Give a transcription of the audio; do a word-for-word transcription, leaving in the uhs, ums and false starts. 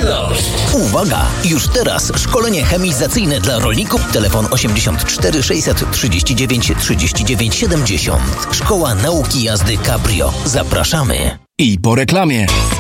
Loft. Uwaga! Już teraz szkolenie chemizacyjne dla rolników. Telefon osiemdziesiąt cztery sześćset trzydzieści dziewięć trzydzieści dziewięć siedemdziesiąt. Szkoła Nauki Jazdy Cabrio. Zapraszamy. I po reklamie.